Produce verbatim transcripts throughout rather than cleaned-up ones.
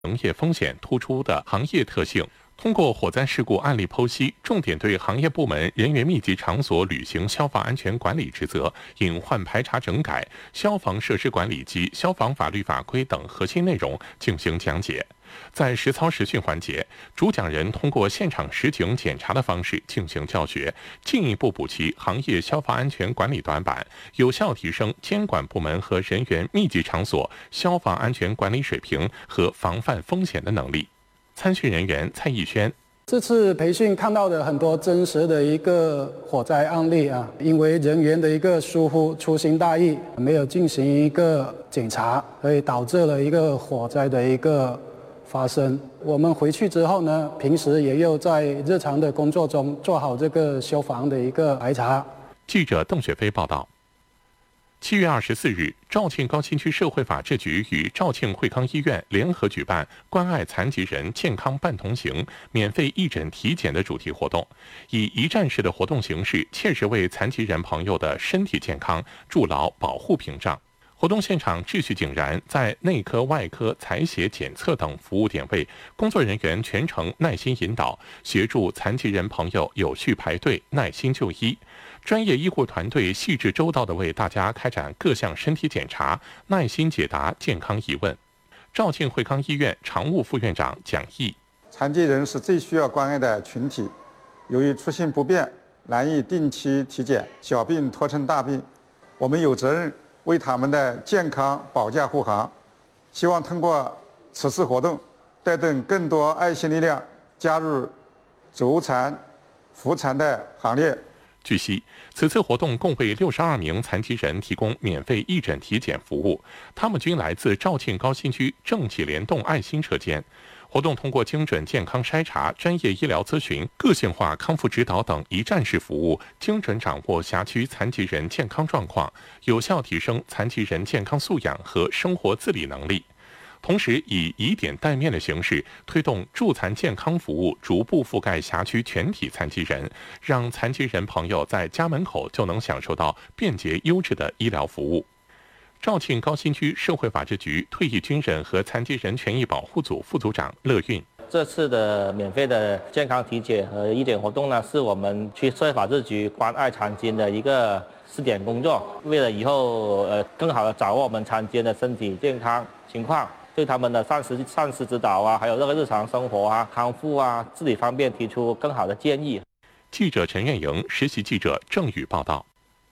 农业风险突出的行业特性。通过火灾事故案例剖析，重点对行业部门人员密集场所履行消防安全管理职责、隐患排查整改、消防设施管理及消防法律法规等核心内容进行讲解。在实操实训环节，主讲人通过现场实景检查的方式进行教学，进一步补齐行业消防安全管理短板，有效提升监管部门和人员密集场所消防安全管理水平和防范风险的能力。参训人员蔡义轩， 这次培训看到的很多真实的一个火灾案例啊，因为人员的一个疏忽、粗心大意，没有进行一个检查，所以导致了一个火灾的一个发生。我们回去之后呢，平时也要在日常的工作中做好这个消防的一个排查。 记者邓雪飞报道。七月二十四日，肇庆高新区社会法制局与肇庆惠康医院联合举办“关爱残疾人健康伴同行”免费义诊体检的主题活动，以一站式的活动形式，切实为残疾人朋友的身体健康筑牢保护屏障。活动现场秩序井然，在内科、外科、采血、检测等服务点位，工作人员全程耐心引导，协助残疾人朋友有序排队、耐心就医。专业医护团队细致周到地为大家开展各项身体检查，耐心解答健康疑问。肇庆惠康医院常务副院长蒋毅： 残疾人是最需要关爱的群体，由于出行不便，难以定期体检，小病拖成大病，我们有责任为他们的健康保驾护航。希望通过此次活动，带动更多爱心力量加入走残、扶残的行列。 据悉，此次活动共为六十二名残疾人提供免费义诊体检服务，他们均来自肇庆高新区正气联动爱心车间。活动通过精准健康筛查、专业医疗咨询、个性化康复指导等一站式服务，精准掌握辖区残疾人健康状况，有效提升残疾人健康素养和生活自理能力。同时，以以点带面的形式推动助残健康服务逐步覆盖辖区全体残疾人，让残疾人朋友在家门口就能享受到便捷优质的医疗服务。肇庆高新区社会法制局退役军人和残疾人权益保护组副组长乐运： 这次的免费的健康体检和义检活动呢，是我们区社会法制局关爱残疾人的一个试点工作。为了以后呃更好的掌握我们残疾人的身体健康情况，对他们的膳食膳食指导啊，还有这个日常生活啊、康复啊、自理方面提出更好的建议。 记者陈愿莹，实习记者郑宇报道。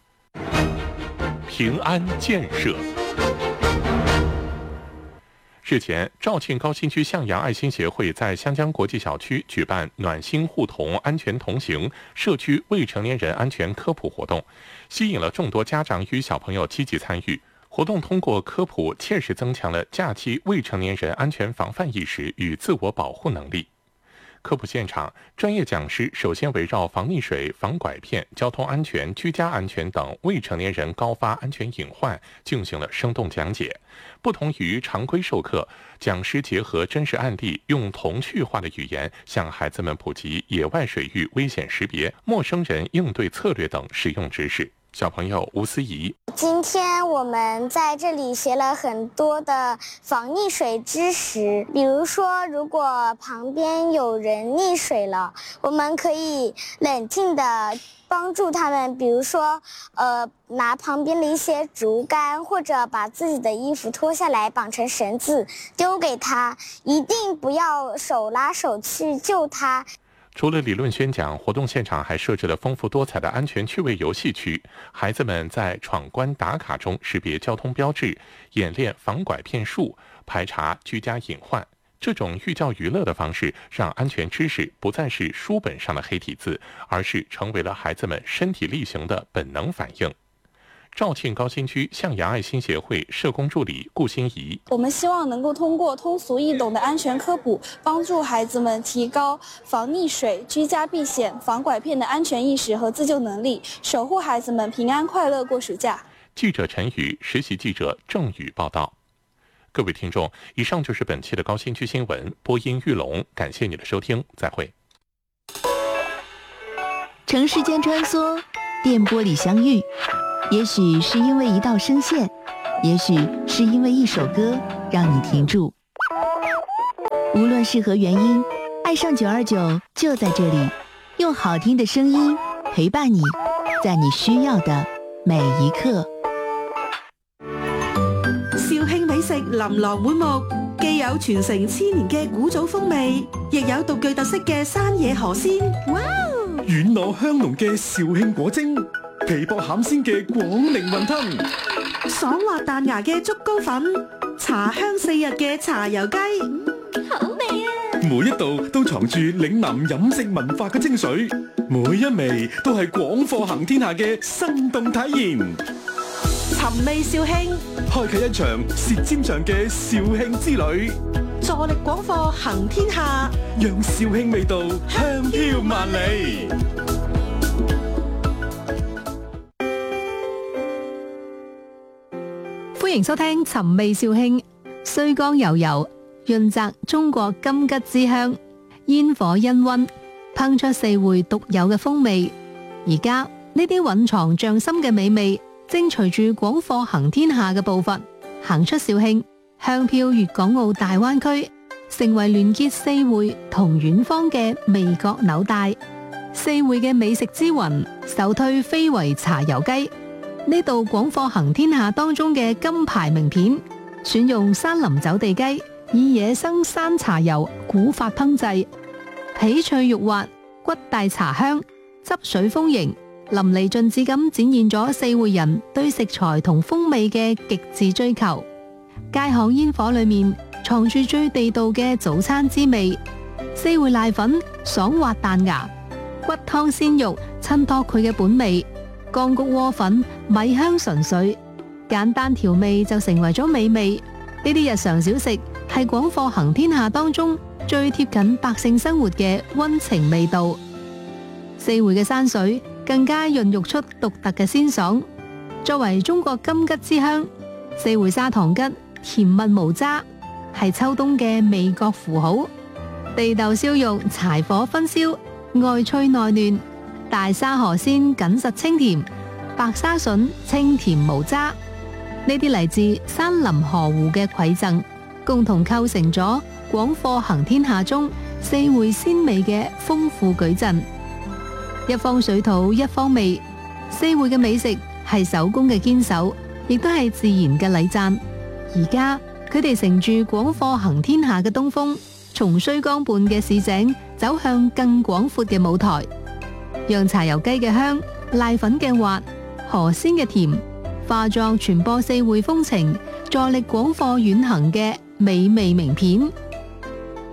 平安建设。日前，肇庆高新区向阳爱心协会在湘江国际小区举办暖心互同安全同行社区未成年人安全科普活动，吸引了众多家长与小朋友积极参与。活动通过科普，切实增强了假期未成年人安全防范意识与自我保护能力。科普现场，专业讲师首先围绕防溺水、防拐骗、交通安全、居家安全等未成年人高发安全隐患进行了生动讲解。不同于常规授课，讲师结合真实案例，用童趣化的语言向孩子们普及野外水域危险识别、陌生人应对策略等实用知识。小朋友吴思怡： 今天我们在这里学了很多的防溺水知识，比如说如果旁边有人溺水了，我们可以冷静地帮助他们，比如说呃拿旁边的一些竹竿，或者把自己的衣服脱下来绑成绳子丢给他，一定不要手拉手去救他。 除了理论宣讲，活动现场还设置了丰富多彩的安全趣味游戏区，孩子们在闯关打卡中识别交通标志，演练防拐骗术，排查居家隐患。这种寓教于乐的方式，让安全知识不再是书本上的黑体字，而是成为了孩子们身体力行的本能反应。肇庆高新区向阳爱心协会社工助理顾欣怡： 我们希望能够通过通俗易懂的安全科普，帮助孩子们提高防溺水、居家避险、防拐骗的安全意识和自救能力，守护孩子们平安快乐过暑假。 记者陈宇，实习记者郑宇报道。各位听众，以上就是本期的高新区新闻，播音玉龙，感谢你的收听，再会。 城市间穿梭，电波里相遇，也许是因为一道声线，也许是因为一首歌让你停住。 無論是何原因，愛上九二九就在這裡，用好聽的聲音陪伴你，在你需要的每一刻。 肇慶美食琳琅滿目，既有傳承千年嘅古早風味，亦有獨具特色嘅山野河鮮。哇！ 軟糯香濃嘅肇慶果蒸，皮薄餡鮮嘅廣寧雲吞， 爽滑彈牙嘅竹糕粉，茶香四溢嘅茶油雞，好味啊！ 每一道都藏住嶺南飲食文化嘅精髓，每一味都係廣貨行天下嘅生動體驗。 尋味肇慶， 開啟一場舌尖上嘅肇慶之旅， 助力廣貨行天下， 讓肇慶味道香飄萬里。 歡迎收聽尋味肇慶，綏江油油潤澤中國金桔之鄉，煙火氤氳，烹出四會獨有嘅風味。而家呢啲蘊藏匠心嘅美味，正隨住廣貨行天下嘅步伐，行出肇慶，香飄粵港澳大灣區，成為聯結四會同遠方嘅味覺紐帶。四會嘅美食之雲，首推非遺茶油雞。呢道廣貨行天下當中嘅金牌名片，選用山林走地雞，以野生山茶油古法烹製，皮脆肉滑，骨帶茶香，汁水豐盈，淋漓盡致咁展現咗四會人對食材同風味嘅極致追求。街巷煙火裏面藏住最地道嘅早餐滋味，四會瀨粉爽滑彈牙，骨湯鮮肉襯托佢嘅本味，乾谷窩粉米香純粹，簡單調味就成為咗美味。呢啲日常小食係廣貨行天下當中最貼近百姓生活嘅溫情味道。四會嘅山水更加孕育出獨特嘅鮮爽。作為中國金桔之鄉，四會砂糖桔甜蜜無渣，係秋冬嘅味覺符號。地豆燒肉柴火熏燒，外脆內嫩；大沙河鮮緊實清甜，白沙筍清甜無渣。呢啲嚟自山林河湖嘅饋贈，共同構成咗廣貨行天下中四會鮮味嘅豐富矩陣。一方水土一方味，四會嘅美食係手工嘅堅守，亦都係自然嘅禮讚。而家佢哋乘住廣貨行天下嘅東風，從綏江畔嘅市井走向更廣闊嘅舞台，讓茶油雞嘅香、瀨粉嘅滑、河鮮嘅甜，化作傳播四會風情、助力廣貨遠行嘅美味名片。